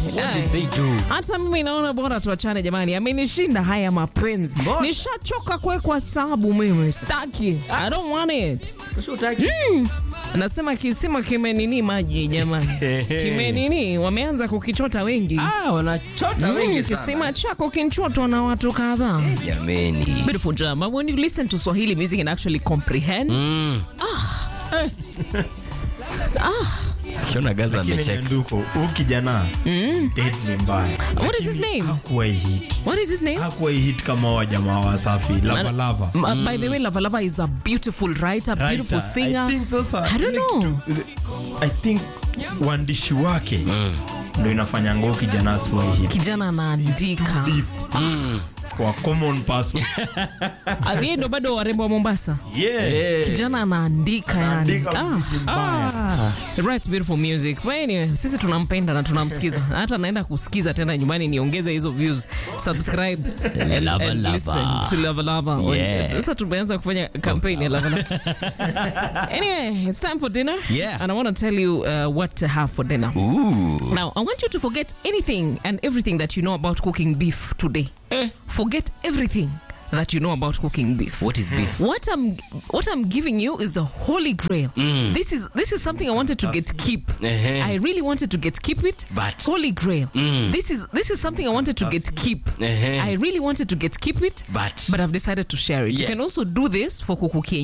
What did they do? Hata mimi naona bora tuachane jamani. Amenishinda haya mapenzi. Nishachoka kuwekwa sabu mimi. Staki. I don't want it. Anasema kisima kimenini maji jamani. Kimenini wameanza kukichota wengi. Wanachota wengi sana. Kisima chako kinchotwa na watu kadhaa. Jamani. Beautiful drama. When you listen to Swahili music and actually comprehend. Kiona Gaza amecheka. Kijana. Deadly mbaya. What is his name? What is his name? Hakuwa hit kama wa jamaa wa Safi. Lava. By the way, Lava is a beautiful writer, beautiful singer. I don't know. I think waandishi wake ndio inafanya ngoo kijana asiwe hit. Kijana anaandika. Kwa common person. Aliye ndo bado warembo wa Mombasa. Kijana anaandika yani. He writes beautiful music. But anyway, sisi tunampenda na tunamsikiza. Hata naenda kusikiza tena nyumbani niongeze hizo views. Subscribe and listen to Lava. Sasa tumeanza kufanya campaign ya Lava. Anyway, it's time for dinner. And I want to tell you what to have for dinner. Now, I want you to forget anything and everything that you know about cooking beef today. Forget everything that you know about cooking beef. What is beef? What I'm giving you is the holy grail. This is something I wanted to keep. I really wanted to keep it. But holy grail. This is something I wanted to keep. I really wanted to keep it. But I've decided to share it. You can also do this for kuku